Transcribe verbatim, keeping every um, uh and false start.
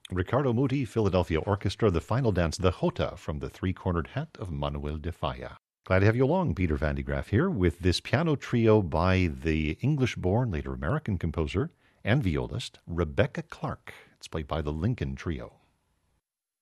Riccardo Muti, Philadelphia Orchestra, the final dance, the Jota from the Three-Cornered Hat of Manuel de Falla. Glad to have you along, Peter Van de Graaff here, with this piano trio by the English-born, later American composer and violist, Rebecca Clark. It's played by the Lincoln Trio.